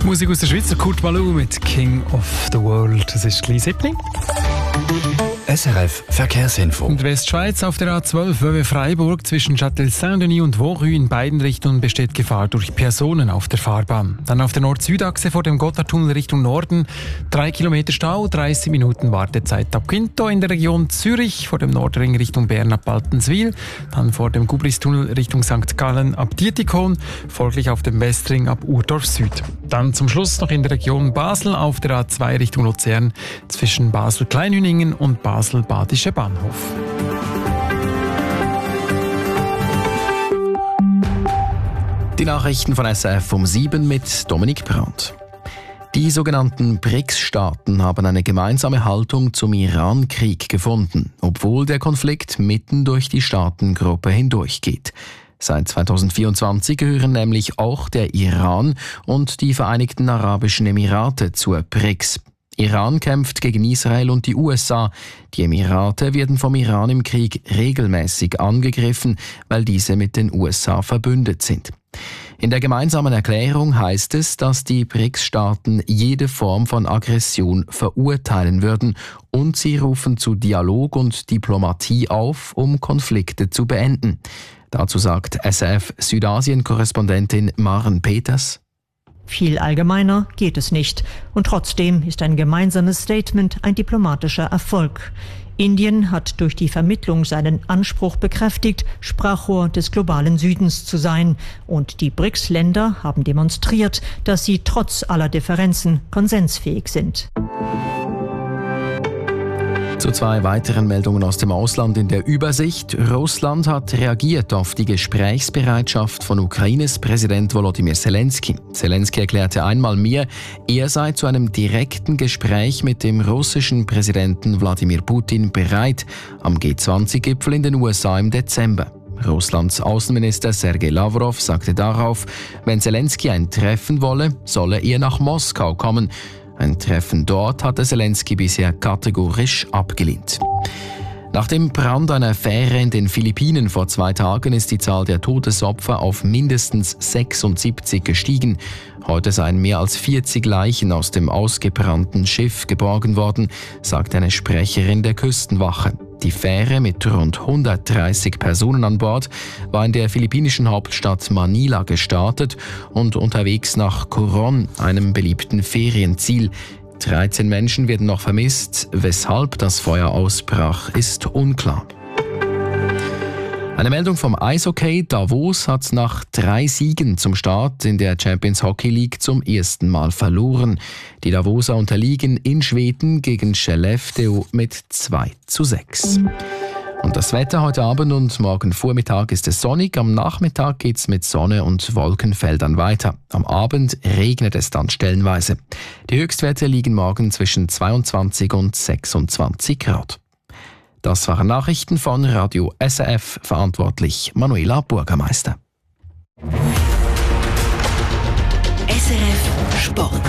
Musik aus der Schweiz, Kurt Ballou mit King of the World. Das ist gleich 7. SRF Verkehrsinfo. In der Westschweiz auf der A12 Vevey-Freiburg zwischen Châtel-Saint-Denis und Vorrue in beiden Richtungen besteht Gefahr durch Personen auf der Fahrbahn. Dann auf der Nord-Süd-Achse vor dem Gotthardtunnel Richtung Norden 3 Kilometer Stau, 30 Minuten Wartezeit ab Quinto. In der Region Zürich vor dem Nordring Richtung Bern ab Baltenswil, dann vor dem Gubristunnel Richtung St. Gallen ab Dietikon, folglich auf dem Westring ab Urdorf Süd. Dann zum Schluss noch in der Region Basel auf der A2 Richtung Luzern zwischen Basel-Kleinhüningen und Basel-Badische Bahnhof. Die Nachrichten von SRF um 7 mit Dominik Brandt. Die sogenannten BRICS-Staaten haben eine gemeinsame Haltung zum Iran-Krieg gefunden, obwohl der Konflikt mitten durch die Staatengruppe hindurchgeht. Seit 2024 gehören nämlich auch der Iran und die Vereinigten Arabischen Emirate zur BRICS. Iran kämpft gegen Israel und die USA. Die Emirate werden vom Iran im Krieg regelmäßig angegriffen, weil diese mit den USA verbündet sind. In der gemeinsamen Erklärung heißt es, dass die BRICS-Staaten jede Form von Aggression verurteilen würden und sie rufen zu Dialog und Diplomatie auf, um Konflikte zu beenden. Dazu sagt SRF-Südasien-Korrespondentin Maren Peters: Viel allgemeiner geht es nicht. Und trotzdem ist ein gemeinsames Statement ein diplomatischer Erfolg. Indien hat durch die Vermittlung seinen Anspruch bekräftigt, Sprachrohr des globalen Südens zu sein. Und die BRICS-Länder haben demonstriert, dass sie trotz aller Differenzen konsensfähig sind. Zu 2 weiteren Meldungen aus dem Ausland in der Übersicht. Russland hat reagiert auf die Gesprächsbereitschaft von Ukraines Präsident Volodymyr Zelensky. Zelensky erklärte einmal mehr, er sei zu einem direkten Gespräch mit dem russischen Präsidenten Wladimir Putin bereit, am G20-Gipfel in den USA im Dezember. Russlands Außenminister Sergei Lavrov sagte darauf, wenn Zelensky ein Treffen wolle, solle er nach Moskau kommen. Ein Treffen dort hatte Zelensky bisher kategorisch abgelehnt. Nach dem Brand einer Fähre in den Philippinen vor 2 Tagen ist die Zahl der Todesopfer auf mindestens 76 gestiegen. Heute seien mehr als 40 Leichen aus dem ausgebrannten Schiff geborgen worden, sagt eine Sprecherin der Küstenwache. Die Fähre mit rund 130 Personen an Bord war in der philippinischen Hauptstadt Manila gestartet und unterwegs nach Coron, einem beliebten Ferienziel. 13 Menschen werden noch vermisst. Weshalb das Feuer ausbrach, ist unklar. Eine Meldung vom Eishockey. Davos hat nach 3 Siegen zum Start in der Champions Hockey League zum ersten Mal verloren. Die Davoser unterliegen in Schweden gegen Skellefteå mit 2:6. Und das Wetter heute Abend und morgen Vormittag ist es sonnig. Am Nachmittag geht es mit Sonne und Wolkenfeldern weiter. Am Abend regnet es dann stellenweise. Die Höchstwerte liegen morgen zwischen 22 und 26 Grad. Das waren Nachrichten von Radio SRF, verantwortlich Manuela Burgermeister. SRF Sport.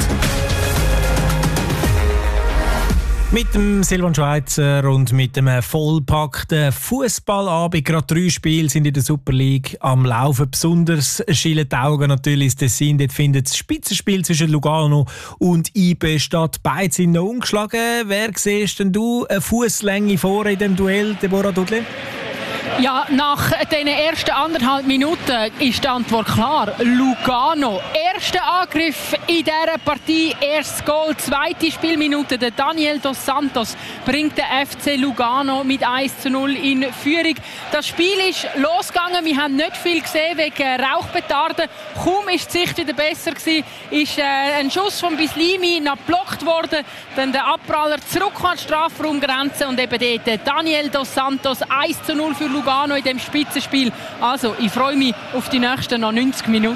Mit dem Silvan Schweizer und mit dem vollpackten Fußballabend. Gerade 3 Spiele sind in der Super League am Laufen. Besonders schielen die Augen natürlich ins Tessin. Dort findet das Spitzenspiel zwischen Lugano und IB statt. Beide sind noch ungeschlagen. Wer siehst denn du eine Fußlänge vor in dem Duell, Deborah Dudley? Ja, nach den ersten 1,5 Minuten ist die Antwort klar. Lugano. Erster Angriff in dieser Partie. Erstes Goal, 2. Spielminute. Der Daniel dos Santos bringt den FC Lugano mit 1:0 in Führung. Das Spiel ist losgegangen. Wir haben nicht viel gesehen wegen Rauchpetarden. Kaum ist die Sicht wieder besser gewesen, ist ein Schuss von Bislimi noch geblockt worden. Dann der Abpraller zurück an die Strafraumgrenze und eben dort Daniel dos Santos 1:0 für Lugano in dem Spitzenspiel. Also, ich freue mich auf die nächsten noch 90 Minuten.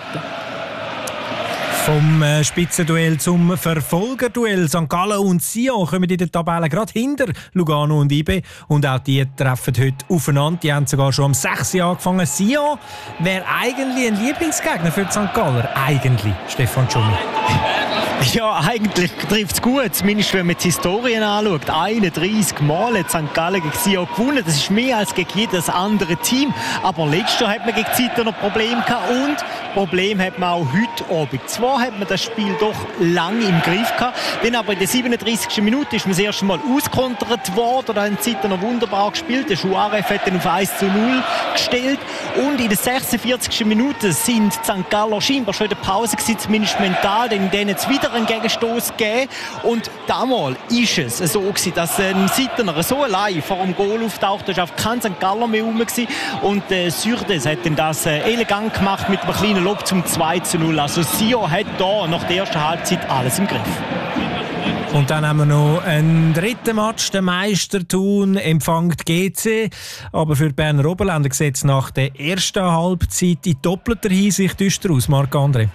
Vom Spitzenduell zum Verfolgerduell. St. Gallen und Sion kommen in der Tabelle gerade hinter Lugano und IB. Und auch die treffen heute aufeinander. Die haben sogar schon am 6. angefangen. Sion wäre eigentlich ein Lieblingsgegner für die St. Galler. Eigentlich, Stefan Schumi. Ja, eigentlich trifft es gut, zumindest wenn man die Historien anschaut. 31 Mal hat St. Gallen gegen Sion gewonnen. Das ist mehr als gegen jedes andere Team. Aber letztes Jahr hat man gegen Ziter noch Probleme gehabt. Und Problem hat man auch heute Abend. Zwar hat man das Spiel doch lang im Griff gehabt, dann aber in der 37. Minute ist man das erste Mal auskontert worden. Da haben die Zeiten noch wunderbar gespielt. Der Schuarev hat dann auf 1:0 gestellt. Und in der 46. Minute sind St. Galler scheinbar schon in der Pause gewesen, zumindest mental, denn denen es wieder einen Gegenstoß gegeben. Und damals ist es so gewesen, dass ein Seitener so allein vor dem Goal auftaucht, da war auf kein St. Galler mehr rum gewesen. Und Sürdes hat dann das elegant gemacht mit einem kleinen Lob zum 2:0. Also Sion hat da nach der ersten Halbzeit alles im Griff. Und dann haben wir noch einen dritten Match. Der Meister Thun empfängt GC. Aber für die Berner Oberländer sieht es nach der ersten Halbzeit in doppelter Hinsicht düster aus. Marc-André.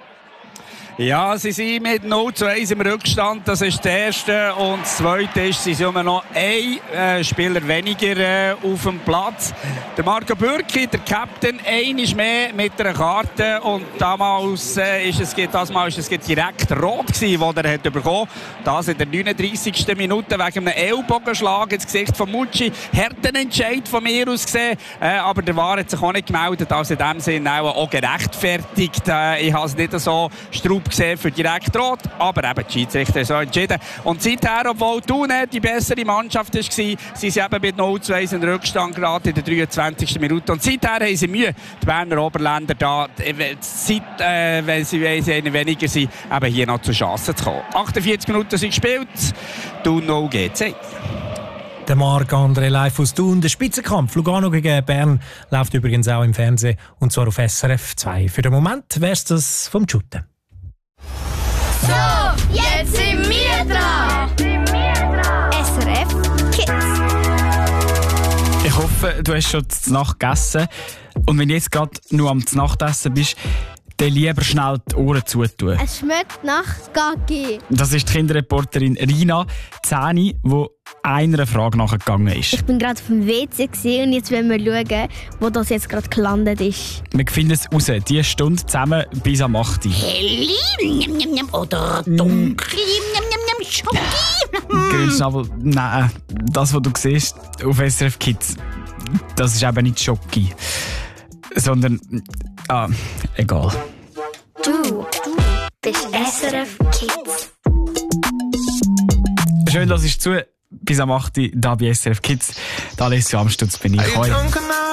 Ja, sie sind mit 0:1 im Rückstand. Das ist das Erste. Und das Zweite ist, sie sind immer noch ein Spieler weniger auf dem Platz. Der Marco Bürki, der Captain, einmal mehr mit einer Karte. Und damals ist es direkt rot gewesen, was er hat bekommen. Das in der 39. Minute wegen einem Ellbogenschlag ins Gesicht von Mucci. Harten Entscheid von mir aus gesehen. Aber der VAR hat sich auch nicht gemeldet. Also in dem Sinne auch gerechtfertigt. Ich habe es nicht so Straub gesehen für direkt rot, aber eben die Schiedsrichter so entschieden. Und seither, obwohl Thun die bessere Mannschaft war, sind sie eben mit 0:2 in Rückstand gerade in der 23. Minute. Und seither haben sie Mühe, die Berner Oberländer da, wenn sie einen weniger sind, eben hier noch zu Chancen zu kommen. 48 Minuten sind gespielt, Thun 0 GC. Der Marc-André live aus Thun. Der Spitzenkampf Lugano gegen Bern läuft übrigens auch im Fernsehen, und zwar auf SRF 2. Für den Moment wäre es das vom Shooten. So, jetzt sind wir dran. SRF Kids. Ich hoffe, du hast schon zur Nacht gegessen. Und wenn du jetzt gerade nur am Nachtessen bist, dann lieber schnell die Ohren zutun. Es schmeckt nach Gaggi. Das ist die Kinderreporterin Rina Zäni, die einer Frage nachgegangen ist. Ich bin gerade auf dem WC und jetzt wollen wir schauen, wo das jetzt gerade gelandet ist. Wir finden es raus, diese Stunde zusammen bis am 8. Helle oder dunkel Schoki. Grünschnabel, nein, das, was du siehst auf SRF Kids, das ist eben nicht Schoki, sondern, egal. Du bist SRF Kids. Schön, dass ich zu bis am 8. da bei SRF Kids. Da Alessio Amstutz bin ich.